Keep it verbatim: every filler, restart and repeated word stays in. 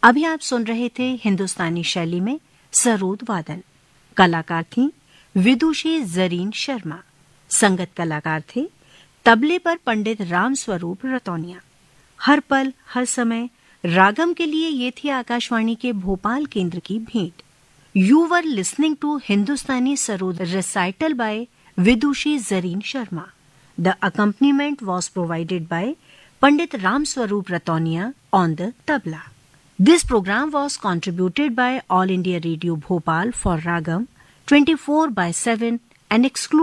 अभी आप सुन रहे थे हिंदुस्तानी शैली में सरोद वादन। कलाकार थीं विदुषी जरीन शर्मा। संगत कलाकार थे तबले पर पंडित राम स्वरूप रतौनिया। हर पल हर समय रागम के लिए ये थी आकाशवाणी के भोपाल केंद्र की भेंट। You were listening to Hindustani sarod recital bye Vidushi Zareen Sharma. The accompaniment was provided by Pandit Ram Swaroop रतौनिया on the tabla. This program was contributed by All India Radio Bhopal for Ragam twenty-four by seven and exclusive